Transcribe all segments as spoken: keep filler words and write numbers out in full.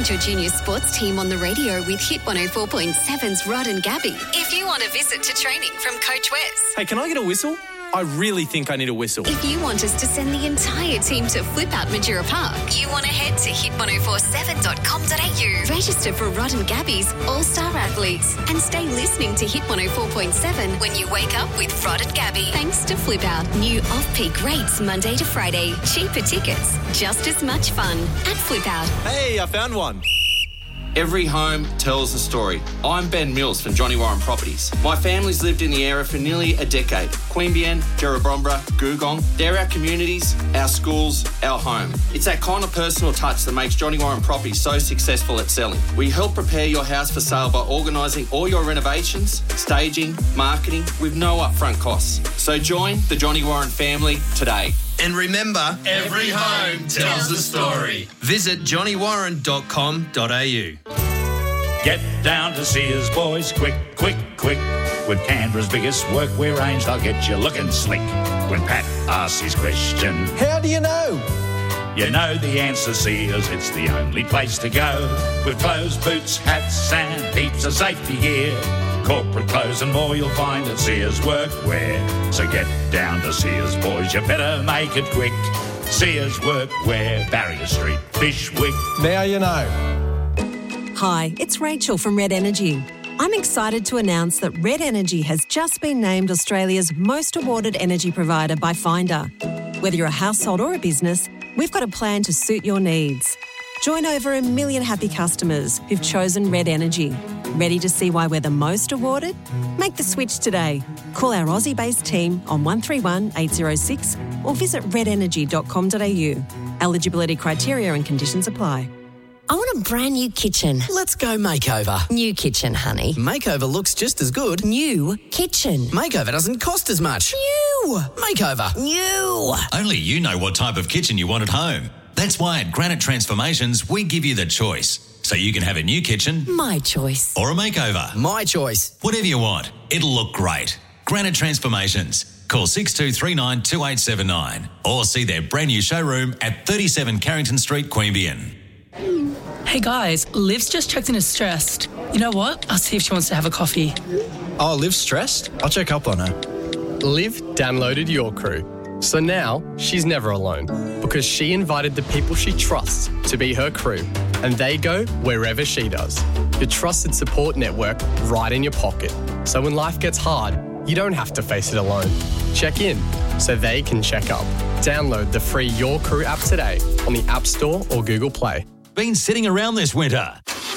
want your junior sports team on the radio with Hit one oh four point seven's Rod and Gabby. If you want a visit to training from Coach Wes. Hey, can I get a whistle? I really think I need a whistle. If you want us to send the entire team to Flip Out Majura Park, you want to head to hit ten forty-seven dot com dot a u. Register for Rod and Gabby's All-Star Athletes and stay listening to Hit one oh four point seven when you wake up with Rod and Gabby. Thanks to Flip Out. New off-peak rates Monday to Friday. Cheaper tickets. Just as much fun at Flip Out. Hey, I found one. Every home tells a story. I'm Ben Mills from Johnny Warren Properties. My family's lived in the area for nearly a decade. Queanbeyan, Jerrabomberra, Googong, they're our communities, our schools, our home. It's that kind of personal touch that makes Johnny Warren Properties so successful at selling. We help prepare your house for sale by organising all your renovations, staging, marketing with no upfront costs. So join the Johnny Warren family today. And remember, every home tells a story. Visit johnny warren dot com dot a u. Get down to Sears, boys, quick, quick, quick. With Canberra's biggest workwear range, they'll get you looking slick. When Pat asks his question, how do you know? You know the answer, Sears, it's the only place to go. With clothes, boots, hats and heaps of safety gear. Corporate clothes and more you'll find at Sears Workwear. So get down to Sears, boys, you better make it quick. Sears Workwear, Barrier Street, Fishwick. Now you know. Hi, it's Rachel from Red Energy. I'm excited to announce that Red Energy has just been named Australia's most awarded energy provider by Finder. Whether you're a household or a business, we've got a plan to suit your needs. Join over a million happy customers who've chosen Red Energy. Ready to see why we're the most awarded? Make the switch today. Call our Aussie-based team on one three one, eight oh six or visit red energy dot com dot a u. Eligibility criteria and conditions apply. I want a brand new kitchen. Let's go makeover. New kitchen, honey. Makeover looks just as good. New kitchen. Makeover doesn't cost as much. New. Makeover. New. Only you know what type of kitchen you want at home. That's why at Granite Transformations, we give you the choice. So you can have a new kitchen. My choice. Or a makeover. My choice. Whatever you want. It'll look great. Granite Transformations. Call six two three nine, two eight seven nine or see their brand new showroom at thirty-seven Carrington Street, Queanbeyan. Hey guys, Liv's just checked in as stressed. You know what? I'll see if she wants to have a coffee. Oh, Liv's stressed? I'll check up on her. Liv downloaded Your Crew. So now she's never alone because she invited the people she trusts to be her crew and they go wherever she does. Your trusted support network right in your pocket. So when life gets hard, you don't have to face it alone. Check in so they can check up. Download the free Your Crew app today on the App Store or Google Play. Been sitting around this winter?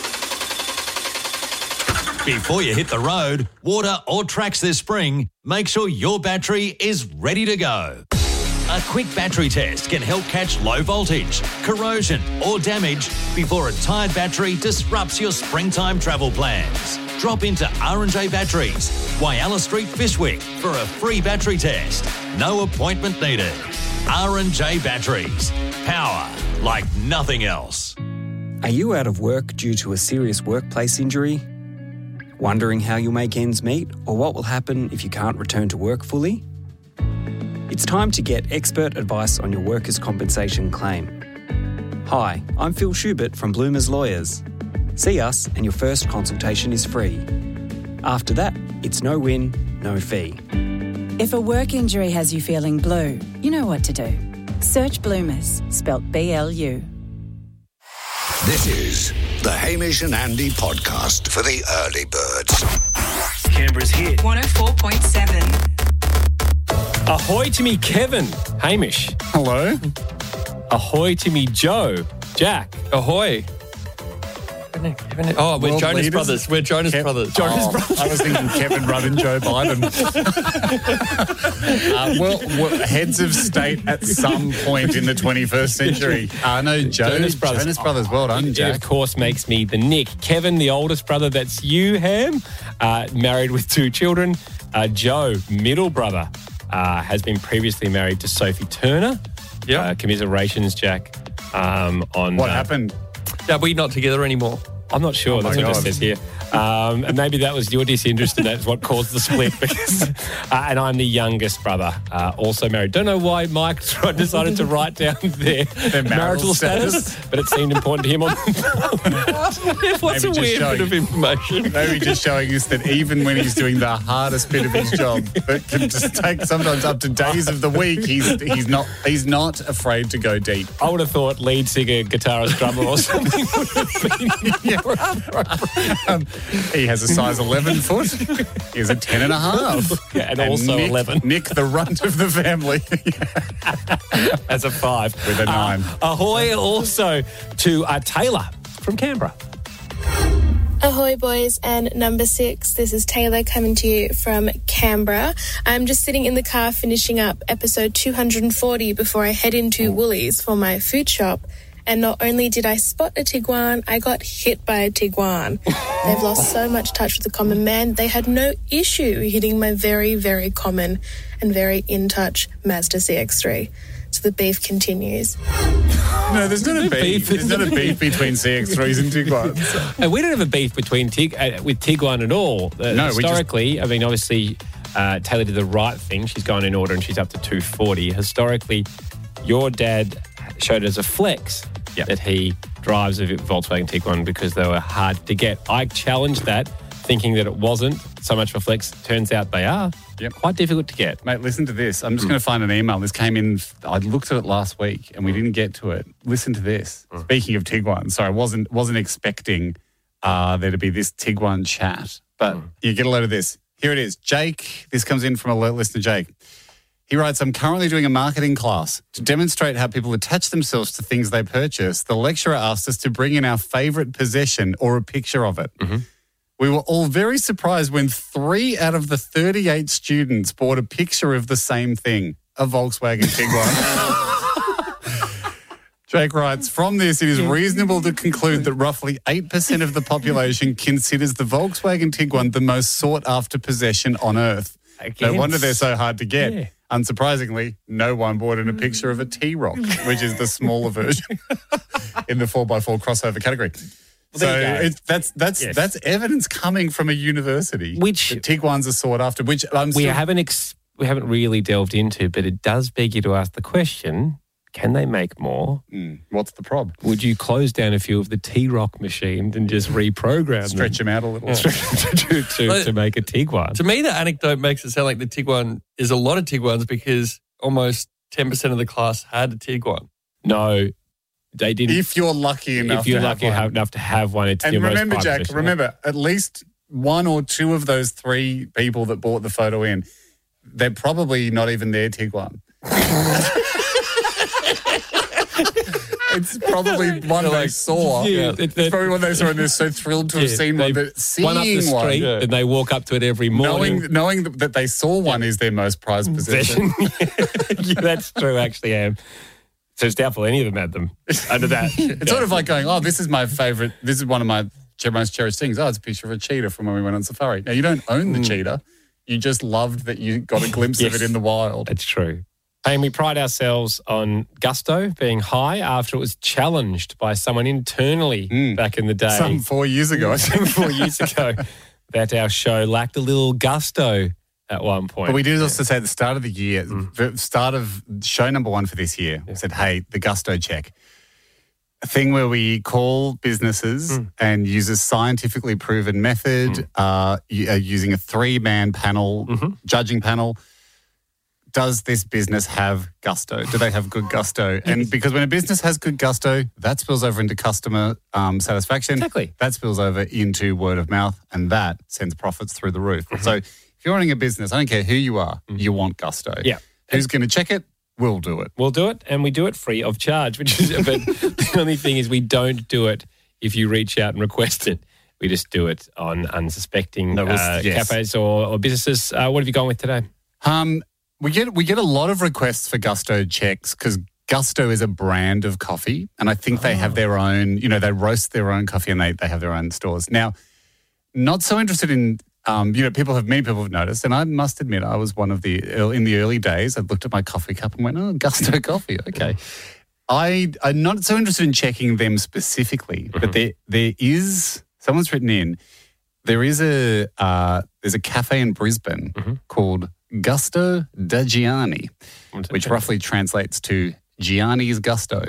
Before you hit the road, water or tracks this spring, make sure your battery is ready to go. A quick battery test can help catch low voltage, corrosion or damage before a tired battery disrupts your springtime travel plans. Drop into R and J Batteries, Whyalla Street, Fishwick for a free battery test. No appointment needed. R and J Batteries. Power like nothing else. Are you out of work due to a serious workplace injury? Wondering how you'll make ends meet or what will happen if you can't return to work fully? It's time to get expert advice on your workers' compensation claim. Hi, I'm Phil Schubert from Bloomers Lawyers. See us and your first consultation is free. After that, it's no win, no fee. If a work injury has you feeling blue, you know what to do. Search Bloomers, spelt B L U. This is the Hamish and Andy podcast for the early birds. Canberra's hit. one oh four point seven. Ahoy to me, Kevin. Hamish. Hello. Ahoy to me, Joe. Jack. Ahoy. Oh, we're World Jonas leaders? Brothers. We're Jonas Kev- Brothers. Jonas Oh. Brothers. I was thinking Kevin Rudd and Joe Biden. uh, well, well, heads of state at some point in the twenty-first century. Uh, no, Joe, Jonas Brothers. Jonas Brothers. Well done, It, Jack. of course, makes me the Nick. Kevin, the oldest brother, that's you, Ham, uh, married with two children. Uh, Joe, middle brother, uh, has been previously married to Sophie Turner. Yeah. Uh, commiserations, Jack. Um, on What uh, happened? Yeah, we're not together anymore. I'm not sure. Oh That's my what it God. says here. Um, and maybe that was your disinterest and that's what caused the split. Because, uh, and I'm the youngest brother, uh, also married. Don't know why Mike decided to write down their, Their marital marital status, status. but it seemed important to him. On What's Maybe a just weird showing- bit of information? Maybe just showing us that even when he's doing the hardest bit of his job, that can just take sometimes up to days of the week, he's he's not he's not afraid to go deep. I would have thought lead singer, guitarist, drummer or something would have been your other. Um, he has a size eleven foot. He has a ten and a half. Yeah, and also Nick, eleven. Nick, the runt of the family. As a five. With a nine. Uh, ahoy also to uh, Taylor from Canberra. Ahoy, boys, and number six. This is Taylor coming to you from Canberra. I'm just sitting in the car finishing up episode two hundred forty before I head into Woolies for my food shop. And not only did I spot a Tiguan, I got hit by a Tiguan. They've lost so much touch with the common man, they had no issue hitting my very, very common and very in-touch Mazda C X three. So the beef continues. No, there's not a beef. There's not a beef between C X threes and Tiguans. Uh, we don't have a beef between Tig uh, with Tiguan at all. Uh, No, we just- historically, I mean, obviously, uh, Taylor did the right thing. She's gone in order and she's up to two forty. Historically, your dad showed as a flex that he drives a Volkswagen Tiguan because they were hard to get. I challenged that, thinking that it wasn't so much of a flex. Turns out they are. Yep. Quite difficult to get. Mate, listen to this. I'm just going to find an email. This came in. I looked at it last week and we didn't get to it. Listen to this. Speaking of Tiguan, sorry, I wasn't wasn't expecting uh, there to be this Tiguan chat, but you get a load of this. Here it is. Jake, this comes in from alert listener Jake. He writes, I'm currently doing a marketing class. To demonstrate how people attach themselves to things they purchase, the lecturer asked us to bring in our favourite possession or a picture of it. Mm-hmm. We were all very surprised when three out of the thirty-eight students bought a picture of the same thing, a Volkswagen Tiguan. Jake writes, from this, it is reasonable to conclude that roughly eight percent of the population considers the Volkswagen Tiguan the most sought-after possession on Earth. No wonder they're so hard to get. Yeah. Unsurprisingly, no one bought in a picture of a T-Roc, which is the smaller version in the four by four crossover category. Well, so there you go. it's, that's that's Yes. that's evidence coming from a university. Which- that Tiguans are sought after. Which I'm We still, haven't ex- we haven't really delved into, but it does beg you to ask the question, can they make more? Mm, what's the prob? Would you close down a few of the T-Roc machines and just reprogram Stretch them? them out a little. to, to, to make a Tiguan? To me, the anecdote makes it sound like the Tiguan is a lot of Tiguans because almost ten percent of the class had a Tiguan. No, they didn't. If you're lucky enough, If you're to lucky have one. enough to have one, it's And your remember, most Jack, prized possession. remember, at least one or two of those three people that bought the photo in, they're probably not even their Tiguan. It's probably one they like, saw. yeah, it's it- probably one they saw and they're so thrilled to have Yeah, seen one. they But seeing one up the one, street and they walk up to it every morning. knowing, knowing that they saw one is their most prized possession. Yeah, that's true, actually, Am. So it's doubtful any of them had them under that. It's sort of like going, oh, this is my favourite, this is one of my cher- most cherished things. Oh, it's a picture of a cheetah from when we went on safari. Now, you don't own the cheetah. You just loved that you got a glimpse of Yes. it in the wild. That's true. And we pride ourselves on Gusto being high after it was challenged by someone internally back in the day. Some four years ago, I think. Some four years ago, that our show lacked a little gusto at one point. But we did also say at the start of the year, the start of show number one for this year, we said, hey, the Gusto check. A thing where we call businesses and use a scientifically proven method, uh, u- uh, using a three-man panel, judging panel. Does this business have gusto? Do they have good gusto? And because when a business has good gusto, that spills over into customer um, satisfaction. Exactly. That spills over into word of mouth, and that sends profits through the roof. So if you're running a business, I don't care who you are, you want gusto. Yeah. Who's going to check it? We'll do it. We'll do it, and we do it free of charge, which is, but the only thing is we don't do it if you reach out and request it. We just do it on unsuspecting No, we'll- uh, yes. cafes or, or businesses. Uh, what have you gone with today? Um, we get we get a lot of requests for Gusto checks because Gusto is a brand of coffee, and I think they have their own. You know, they roast their own coffee and they they have their own stores. Now, not so interested in. Um, you know, people have many people have noticed, and I must admit, I was one of the in the early days. I looked at my coffee cup and went, "Oh, Gusto coffee, okay." I, I'm not so interested in checking them specifically, Mm-hmm. but there there is, someone's written in, there is a, uh, there's a cafe in Brisbane Mm-hmm. called Gusto da Gianni, which roughly translates to Gianni's Gusto.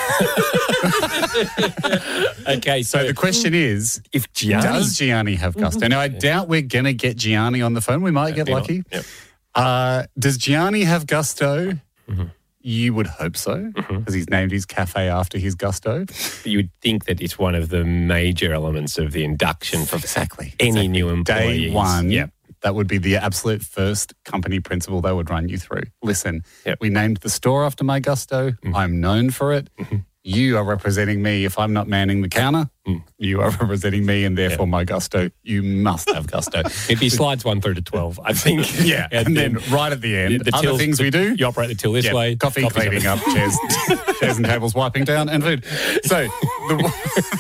Okay, so, So the question is, if Gianni, does Gianni have Gusto? Now, I doubt we're going to get Gianni on the phone. We might get Maybe not. lucky. Yep. Uh, does Gianni have Gusto? Mm-hmm. You would hope so, because he's named his cafe after his Gusto. you would think that it's one of the major elements of the induction for Exactly. any exactly. new employee. Day one, Yep. that would be the absolute first company principle they would run you through. Listen, Yep. we named the store after my Gusto. Mm-hmm. I'm known for it. You are representing me if I'm not manning the counter. Mm. You are representing me, and therefore my Gusto. You must have Gusto. It'd be slides one through to twelve, I think. Yeah, and then right at the end, the other tills- things we do. You operate the till this Yeah, way. coffee, coffee's cleaning up, chairs, chairs and tables wiping down, and food. So, the,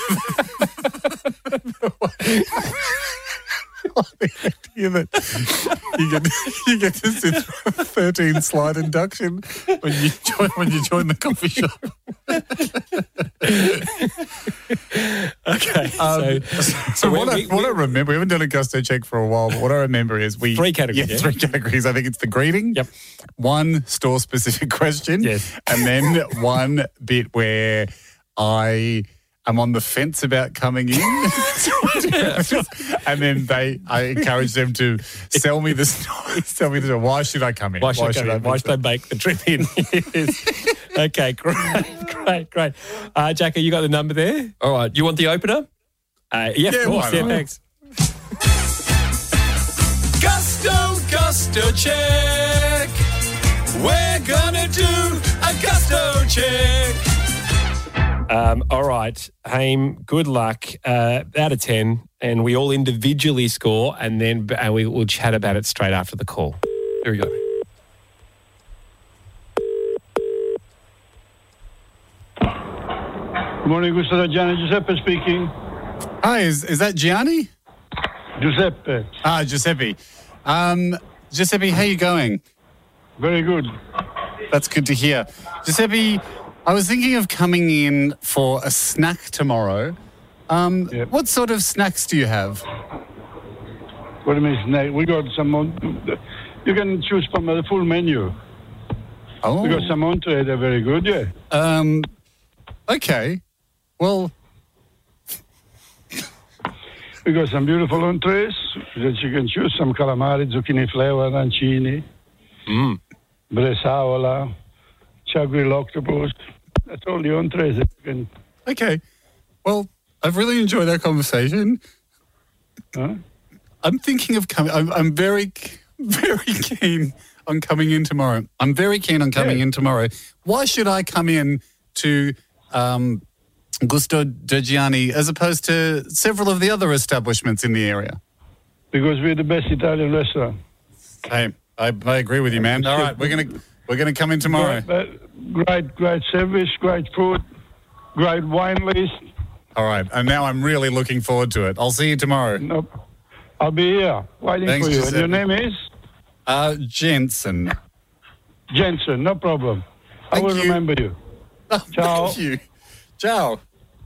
the idea that you get you get to sit through a thirteen slide induction when you join when you join the coffee shop. Okay. Um, so, so we- what, I, we- what I we- remember, we haven't done a Gusto check for a while, but what I remember is we Three categories, Yeah, yeah? three categories. I think it's the greeting. Yep. One store specific question. Yes. And then one bit where I am on the fence about coming in. And then they, I encourage them to sell me the story. Sell me the story. Why should I come in? Why should, I, why should I I? make the trip in? Yes. Okay, great, great, great. Uh, Jacko, you got the number there? All right. You want the opener? Uh, yeah, Yeah, of course. why Yeah, not? thanks. Gusto, Gusto check. We're gonna do a Gusto check. Um, all right, Haim, good luck. Uh, out of ten, and we all individually score, and then uh, we will chat about it straight after the call. Here we go. Good morning, Gusto Gianni. Giuseppe speaking. Hi, is, is that Gianni? Giuseppe. Ah, Giuseppe. Um, Giuseppe, how you going? Very good. That's good to hear. Giuseppe, I was thinking of coming in for a snack tomorrow. Um, Yep. What sort of snacks do you have? What do you mean snack? We got some. on- You can choose from the full menu. Oh. We got some entree. They're very good. Yeah. Um, okay. Well, We got some beautiful entrees that you can choose. Some calamari, zucchini flavor, arancini, Mm. bresaola, char-grilled octopus. That's all the entrees that you can. okay. Well, I've really enjoyed our conversation. Huh? I'm thinking of coming. I'm, I'm very, very keen on coming in tomorrow. I'm very keen on coming Yeah. in tomorrow. Why should I come in to um, Gusto da Gianni as opposed to several of the other establishments in the area? Because we're the best Italian restaurant. Hey, I, I agree with you, man. All right, we're gonna we're gonna come in tomorrow. Great, great, great service, great food, great wine list. All right, and now I'm really looking forward to it. I'll see you tomorrow. Nope. I'll be here waiting Thanks, for you. Giuseppe. And your name is? Uh, Jensen. Jensen, no problem. I Thank will you. remember you. Oh, Ciao. Thank you. Ciao.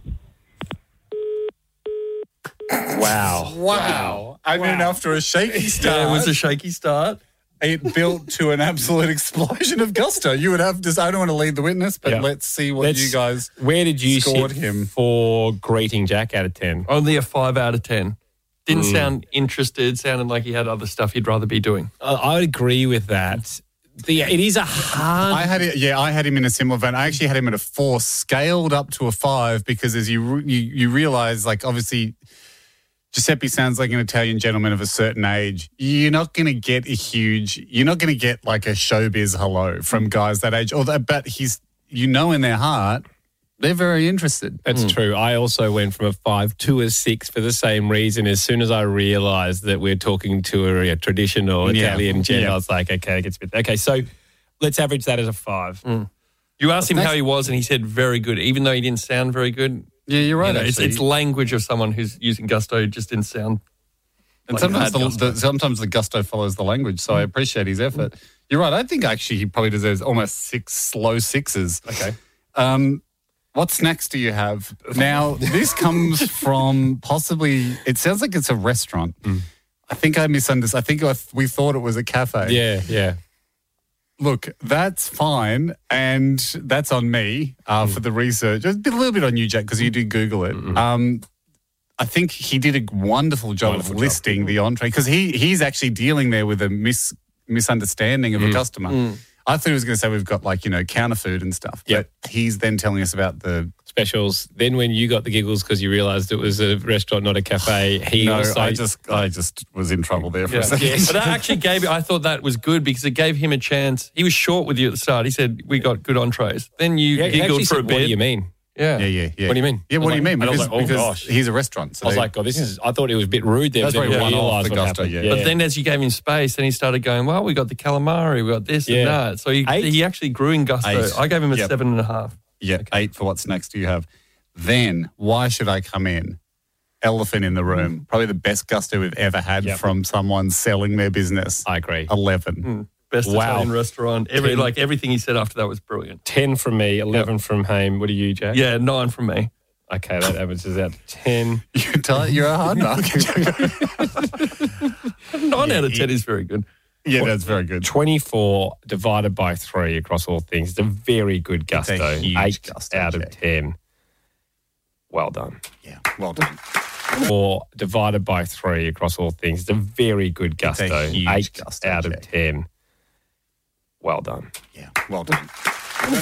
Wow. Wow. I mean, after a shaky start, Yeah, it was a shaky start. it built to an absolute explosion of gusto. You would have to, I don't want to lead the witness, but Yeah. let's see what Let's- you guys Where did you scored sit him. for greeting Jack out of ten? Only a five out of ten. Didn't Mm. sound interested. Sounded like he had other stuff he'd rather be doing. Uh, I would agree with that. The, it is a hard. I had it, yeah, I had him in a similar vein. I actually had him at a four, scaled up to a five because as you re- you, you realize, like, obviously, Giuseppe sounds like an Italian gentleman of a certain age. You're not going to get a huge, you're not going to get like a showbiz hello from guys that age. Although, but he's, you know, in their heart, they're very interested. That's Hmm. true. I also went from a five to a six for the same reason. As soon as I realised that we're talking to a, a traditional Yeah. Italian gent, Yeah. I was like, okay, it gets a bit. Okay, so let's average that as a five. You asked him Thanks. how he was, and he said very good, even though he didn't sound very good. Yeah, you're right. You know, it's, actually. it's language of someone who's using gusto, just didn't sound. And like sometimes bad the, gusto. the, sometimes the gusto follows the language, so I appreciate his effort. You're right. I think actually he probably deserves almost six slow sixes. Okay. Um, what snacks do you have? Now, this comes from possibly, it sounds like it's a restaurant. Mm. I think I misunderstood. I think I, we thought it was a cafe. Yeah, yeah. Look, that's fine, and that's on me uh, Mm. for the research. It's a little bit on you, Jack, because you did Google it. Mm-hmm. Um, I think he did a wonderful job Wonderful of job. listing the entree, because he he's actually dealing there with a mis, misunderstanding of Mm. a customer. Mm. I thought he was going to say we've got like, you know, counter food and stuff. Yep. But he's then telling us about the specials. Then when you got the giggles because you realised it was a restaurant, not a cafe, he no, also... I just I just was in trouble there for Yeah. a second. But that actually gave, I thought that was good because it gave him a chance. He was short with you at the start. He said, we got good entrees. Then you Yeah, he giggled actually for a said, bit. what do you mean? Yeah. Yeah, yeah, yeah. What do you mean? Yeah, I what was do you like- mean? and I was Because, like, oh, because gosh. he's a restaurant. So I was they- like, oh, this is... I thought it was a bit rude there, That's but then very I one-off, realised the what gusto, happened. yeah. But then as you gave him space, then he started going, well, we got the calamari, we got this Yeah. and that. So he, Eight? he actually grew in gusto. Eight. I gave him a Yep. seven and a half. Yeah, eight for what snacks do you have? Then, why should I come in? Elephant in the room. Probably the best gusto we've ever had Yep. from someone selling their business. I agree. eleven. Mm. Best Wow. Italian restaurant. Every, Ten. like everything he said after that was brilliant. ten from me, eleven from Haim. What are you, Jack? Yeah, nine from me. Okay, that averages out to ten. You're, tell- you're a hard knock. Nine out of ten is very good. Yeah, that's very good. twenty-four divided by three across all things. It's a very good It's gusto. a huge Eight gusto, out of Jack. ten. Well done. Yeah, well done. Four divided by three across all things. It's a very good It's a gusto. huge Eight gusto, out of Jack. ten. Well done. Yeah, well done.